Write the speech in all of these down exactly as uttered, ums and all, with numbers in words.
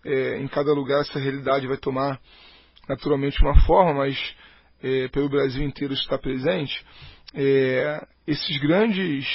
é, em cada lugar essa realidade vai tomar naturalmente uma forma, mas é, pelo Brasil inteiro isso está presente. É, esses grandes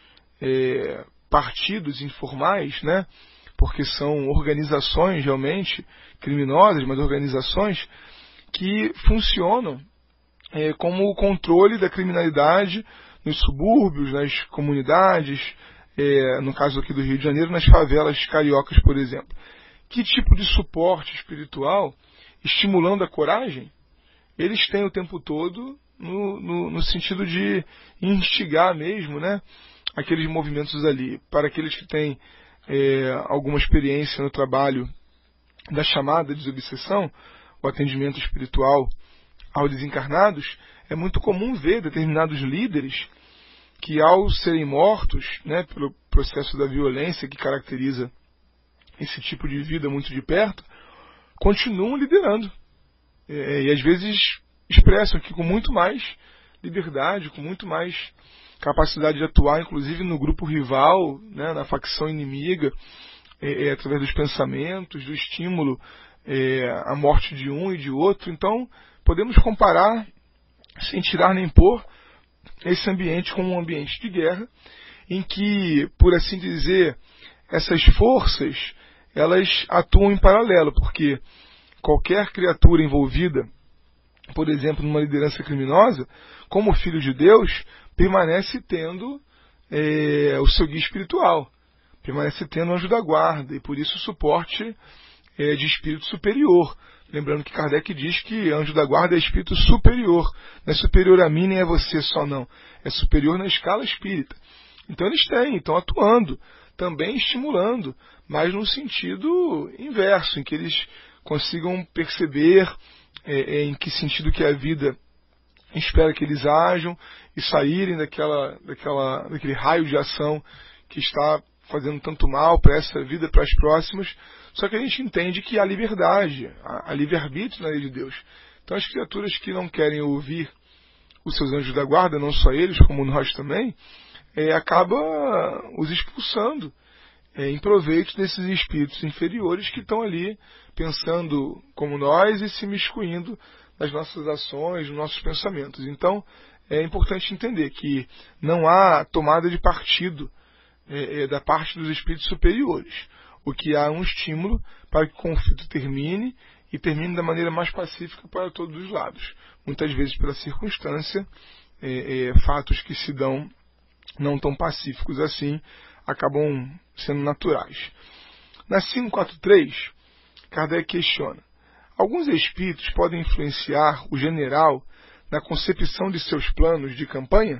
é, partidos informais, né, porque são organizações realmente criminosas, mas organizações que funcionam é, como o controle da criminalidade nos subúrbios, nas comunidades, é, no caso aqui do Rio de Janeiro, nas favelas cariocas, por exemplo. Que tipo de suporte espiritual, estimulando a coragem, eles têm o tempo todo no, no, no sentido de instigar mesmo, né, aqueles movimentos ali. Para aqueles que têm é, alguma experiência no trabalho da chamada desobsessão, o atendimento espiritual aos desencarnados, é muito comum ver determinados líderes que, ao serem mortos, né, pelo processo da violência que caracteriza esse tipo de vida muito de perto, continuam liderando. É, e às vezes expressam que com muito mais liberdade, com muito mais capacidade de atuar, inclusive no grupo rival, né, na facção inimiga, é, é, através dos pensamentos, do estímulo é, à morte de um e de outro. Então, podemos comparar, sem tirar nem pôr, esse ambiente com um ambiente de guerra, em que, por assim dizer, essas forças, elas atuam em paralelo, porque qualquer criatura envolvida, por exemplo, numa liderança criminosa, como filho de Deus, permanece tendo é, o seu guia espiritual, permanece tendo o anjo da guarda, e por isso o suporte é, de espírito superior. Lembrando que Kardec diz que anjo da guarda é espírito superior, não é superior a mim nem a você só não, é superior na escala espírita. Então eles têm, estão atuando, também estimulando, mas no sentido inverso, em que eles consigam perceber é, é, em que sentido que a vida espera que eles ajam e saírem daquela, daquela, daquele raio de ação que está fazendo tanto mal para essa vida, para as próximas. Só que a gente entende que há liberdade, há, há livre-arbítrio na lei de Deus. Então as criaturas que não querem ouvir os seus anjos da guarda, não só eles, como nós também, é, acaba os expulsando é, em proveito desses espíritos inferiores que estão ali pensando como nós e se miscuindo nas nossas ações, nos nossos pensamentos. Então é importante entender que não há tomada de partido é, é, da parte dos espíritos superiores. O que há é um estímulo para que o conflito termine e termine da maneira mais pacífica para todos os lados. Muitas vezes pela circunstância, é, é, fatos que se dão não tão pacíficos assim, acabam sendo naturais. Na quinhentos e quarenta e três, Kardec questiona: alguns espíritos podem influenciar o general na concepção de seus planos de campanha?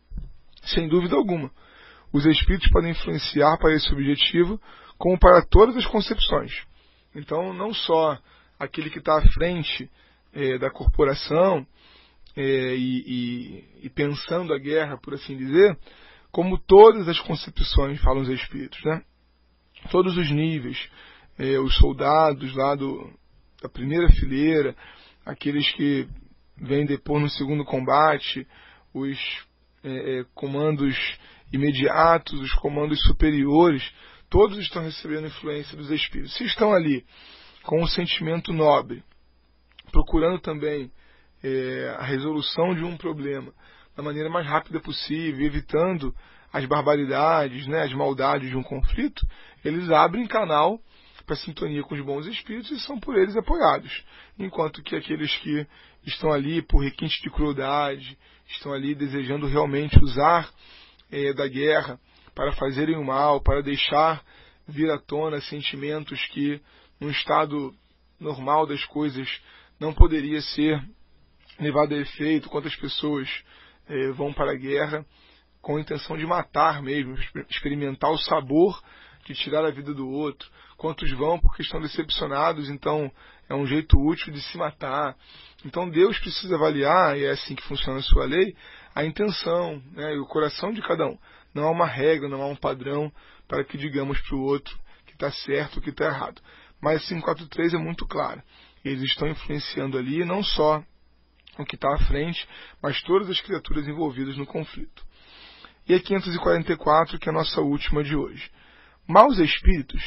Sem dúvida alguma. Os espíritos podem influenciar para esse objetivo, como para todas as concepções. Então, não só aquele que está à frente é, da corporação é, e, e, e pensando a guerra, por assim dizer, como todas as concepções, falam os espíritos, né? Todos os níveis, é, os soldados lá do, da primeira fileira, aqueles que vêm depor no segundo combate, os é, é, comandos imediatos, os comandos superiores, todos estão recebendo influência dos espíritos. Se estão ali com um sentimento nobre, procurando também é, a resolução de um problema da maneira mais rápida possível, evitando as barbaridades, né, as maldades de um conflito, eles abrem canal para sintonia com os bons espíritos e são por eles apoiados. Enquanto que aqueles que estão ali por requinte de crueldade, estão ali desejando realmente usar é, da guerra para fazerem o mal, para deixar vir à tona sentimentos que, num estado normal das coisas, não poderia ser levado a efeito. Quantas pessoas eh, vão para a guerra com a intenção de matar mesmo, experimentar o sabor de tirar a vida do outro. Quantos vão porque estão decepcionados, então é um jeito útil de se matar. Então Deus precisa avaliar, e é assim que funciona a sua lei, a intenção, né, e o coração de cada um. Não há uma regra, não há um padrão para que digamos para o outro que está certo ou que está errado. Mas quinhentos e quarenta e três é muito claro. Eles estão influenciando ali não só o que está à frente, mas todas as criaturas envolvidas no conflito. E a quinhentos e quarenta e quatro, que é a nossa última de hoje. Maus espíritos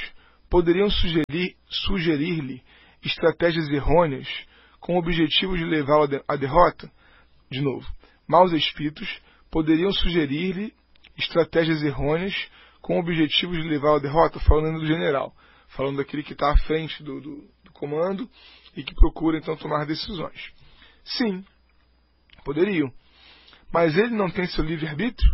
poderiam sugerir, sugerir-lhe estratégias errôneas com o objetivo de levá-lo à derrota? De novo, maus espíritos poderiam sugerir-lhe estratégias errôneas com o objetivo de levá-lo à derrota? Falando do general, falando daquele que está à frente do, do, do comando e que procura então tomar decisões. Sim, poderiam. Mas ele não tem seu livre-arbítrio?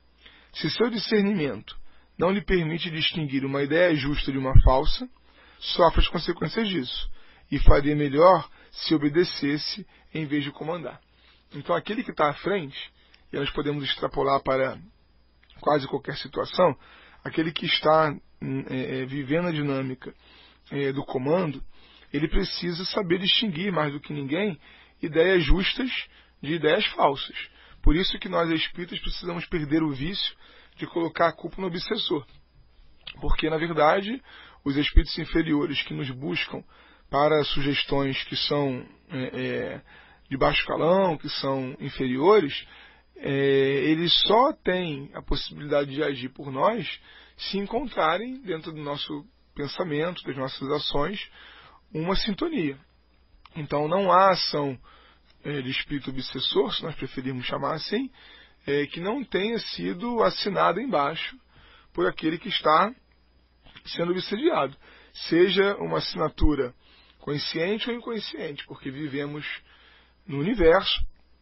Se seu discernimento não lhe permite distinguir uma ideia justa de uma falsa, sofre as consequências disso, e faria melhor se obedecesse em vez de comandar. Então aquele que está à frente, e nós podemos extrapolar para quase qualquer situação, aquele que está é, vivendo a dinâmica é, do comando, ele precisa saber distinguir mais do que ninguém ideias justas de ideias falsas. Por isso que nós espíritas precisamos perder o vício de colocar a culpa no obsessor. Porque, na verdade, os espíritos inferiores que nos buscam para sugestões que são é, é, de baixo calão, que são inferiores, é, eles só têm a possibilidade de agir por nós se encontrarem dentro do nosso pensamento, das nossas ações, uma sintonia. Então não há ação é, de espírito obsessor, se nós preferirmos chamar assim, é, que não tenha sido assinada embaixo por aquele que está sendo obsediado. Seja uma assinatura consciente ou inconsciente, porque vivemos no universo,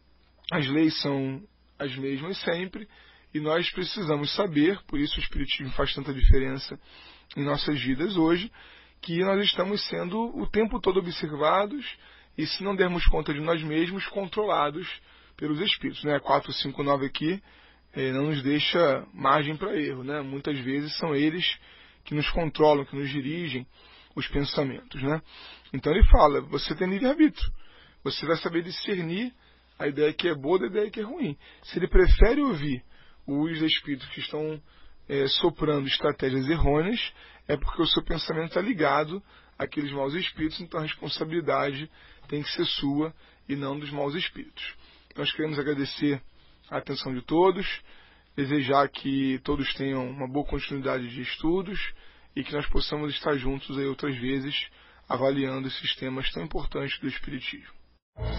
as leis são as mesmas sempre, e nós precisamos saber, por isso o Espiritismo faz tanta diferença em nossas vidas hoje, que nós estamos sendo o tempo todo observados e, se não dermos conta de nós mesmos, controlados pelos Espíritos. Né? quatro, cinco, nove aqui eh, não nos deixa margem para erro. Né? Muitas vezes são eles que nos controlam, que nos dirigem os pensamentos. Né? Então ele fala, você tem livre-arbítrio. Você vai saber discernir a ideia que é boa da ideia que é ruim. Se ele prefere ouvir os espíritos que estão é, soprando estratégias errôneas, é porque o seu pensamento está ligado àqueles maus espíritos, então a responsabilidade tem que ser sua e não dos maus espíritos. Nós queremos agradecer a atenção de todos, desejar que todos tenham uma boa continuidade de estudos e que nós possamos estar juntos aí outras vezes avaliando esses temas tão importantes do Espiritismo.